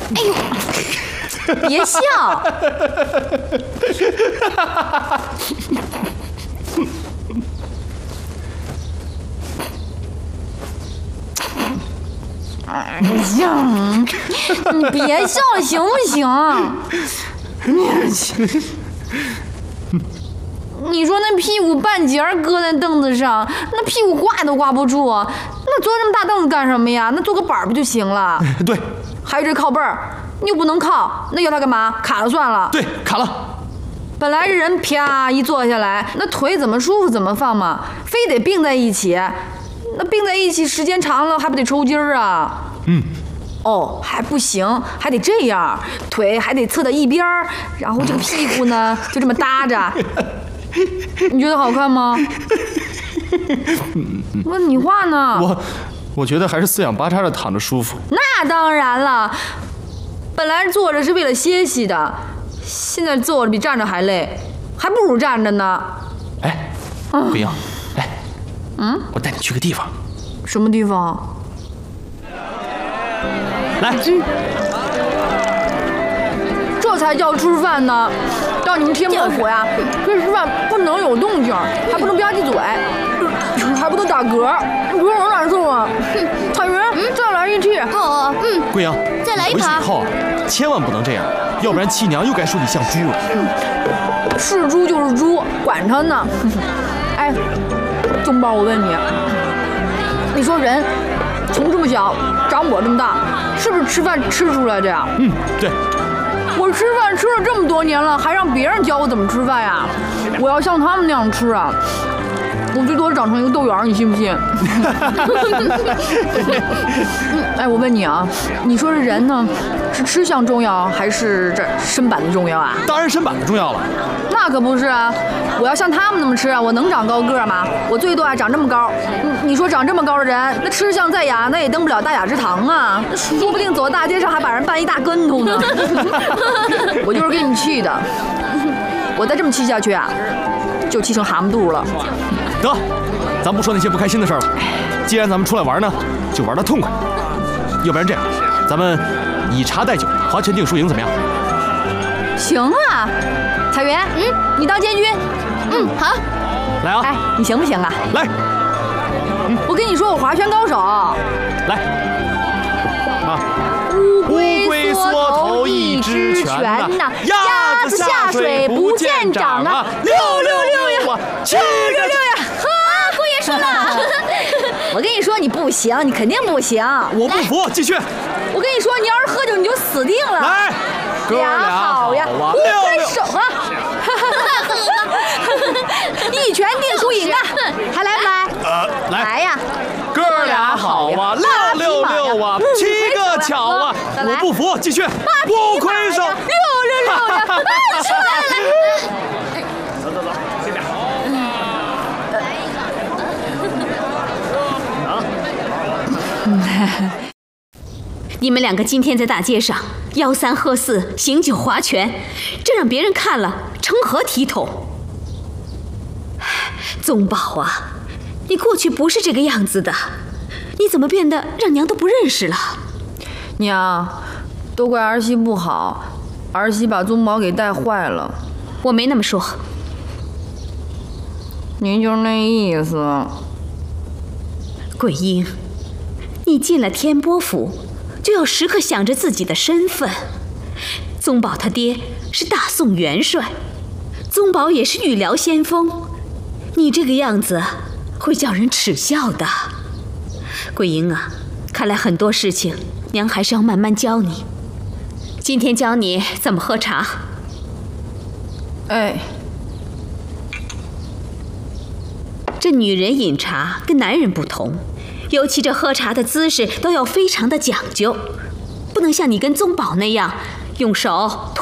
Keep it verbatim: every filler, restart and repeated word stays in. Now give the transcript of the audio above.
哎呦，别笑。哎呀，你别笑了行不行？你说那屁股半截搁在凳子上，那屁股挂都挂不住，那坐这么大凳子干什么呀？那坐个板不就行了？ 对。 还有这靠背儿，你又不能靠，那要它干嘛？卡了算了。 对，卡了。 本来这人啪一坐下来，那腿怎么舒服怎么放嘛，非得并在一起。那并在一起时间长了，还不得抽筋儿啊？ 嗯。 哦，还不行，还得这样，腿还得侧到一边儿，然后这个屁股呢就这么搭着。你觉得好看吗？问你话呢。 我，我觉得还是四仰八叉的躺着舒服。 那当然了，本来坐着是为了歇息的，现在坐着比站着还累，还不如站着呢。 哎，桂英，哎，嗯，我带你去个地方。 什么地方？ 来， 这才叫吃饭呢！到你们天魔府呀，这吃饭不能有动静，还不能吧唧嘴，还不能打嗝，不是很难受啊！彩云，再来一屉。 哦，嗯。 桂英， 再来一盘。 回去以后啊，千万不能这样，要不然七娘又该说你像猪了。 是猪就是猪，管他呢！哎，宗宝，我问你，你说人从这么小长我这么大，是不是吃饭吃出来的呀？ 嗯，对。 我吃饭吃了这么多年了，还让别人教我怎么吃饭呀？我要像他们那样吃啊，我最多长成一个豆圆，你信不信？哎，我问你啊，你说这人呢，是吃相重要还是这身板子重要啊？ 当然身板子重要了。 那可不是啊！我要像他们那么吃啊，我能长高个吗？我最多啊长这么高。你说长这么高的人，那吃相再雅，那也登不了大雅之堂啊！说不定走到大街上还把人绊一大跟头呢。我就是给你气的，我再这么气下去啊，就气成蛤蟆肚了。 得，咱不说那些不开心的事儿了。既然咱们出来玩呢，就玩得痛快。要不然这样，咱们以茶代酒，划拳定输赢，怎么样？ 行啊，彩云，嗯，你当监军。 嗯，好。 来啊！ 哎，你行不行啊？ 来。 嗯，我跟你说，我划拳高手。 来。啊。乌龟缩头一只拳呐，鸭子下水不见长啊，六六六呀，七六六呀！ 呵，姑爷输了。 我跟你说，你不行，你肯定不行。 我不服，继续。 我跟你说，你要是喝酒，你就死定了。 来，哥俩好呀， 六六手啊！一拳定输赢啊！还来不来？ 呃，来来呀！ 哥俩好啊，六六六啊，七个巧啊！我不服，继续。不亏手， 六六六呀！出来了！ 走走走，先点。 你们两个今天在大街上吆三喝四、醒酒划拳，这让别人看了成何体统？宗宝啊，你过去不是这个样子的，你怎么变得让娘都不认识了？ 娘，都怪儿媳不好，儿媳把宗宝给带坏了。 我没那么说。 您就是那意思。 桂英，你进了天波府，就要时刻想着自己的身份。宗宝他爹是大宋元帅，宗宝也是御辽先锋，你这个样子会叫人耻笑的。桂英啊，看来很多事情娘还是要慢慢教你。今天教你怎么喝茶。 哎， 这女人饮茶跟男人不同，尤其这喝茶的姿势都要非常的讲究，不能像你跟宗宝那样用手